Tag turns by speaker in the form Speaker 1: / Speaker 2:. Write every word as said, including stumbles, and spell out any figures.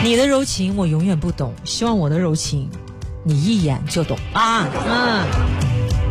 Speaker 1: 你的柔情我永远不懂，希望我的柔情你一眼就懂啊。嗯。